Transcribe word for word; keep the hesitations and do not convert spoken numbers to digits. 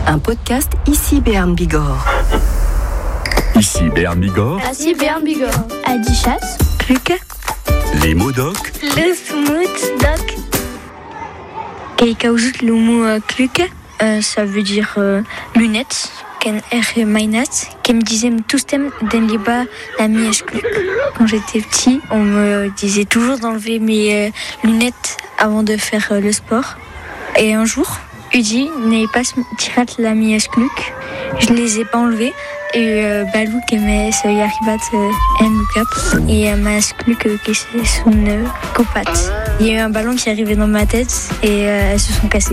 Un podcast ici Béarn Bigorre. Ici Béarn Bigorre. Ici Béarn Bigorre. Adichas. Cluc. Les mots doc. Le smooth doc. Kaikaouzut le mot cluc, euh, ça veut dire euh, lunettes. Ken er mainat, qui me disait tous thèmes den liba la mièche cluc. Quand j'étais petit, on me disait toujours d'enlever mes euh, lunettes avant de faire euh, le sport. Et un jour, Udi n'est pas tirat la mièche cluc. Je les ai pas enlevées. Et euh, Balou qui me se y arrivat en look-up. Et euh, ma cluc qui c'est son copat. Il y a eu un ballon qui est arrivé dans ma tête et euh, elles se sont cassées.